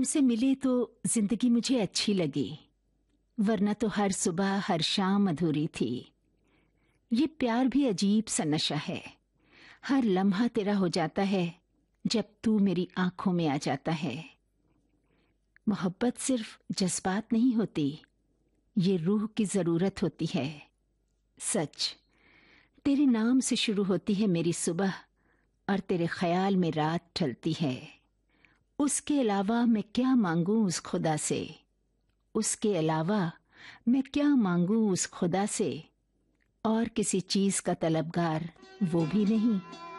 तुमसे मिले तो जिंदगी मुझे अच्छी लगी, वरना तो हर सुबह हर शाम अधूरी थी। ये प्यार भी अजीब सा नशा है, हर लम्हा तेरा हो जाता है जब तू मेरी आंखों में आ जाता है। मोहब्बत सिर्फ जज्बात नहीं होती, ये रूह की जरूरत होती है। सच, तेरे नाम से शुरू होती है मेरी सुबह और तेरे ख्याल में रात ढलती है। उसके अलावा मैं क्या मांगूं उस खुदा से, उसके अलावा मैं क्या मांगूं उस खुदा से, और किसी चीज का तलबगार वो भी नहीं।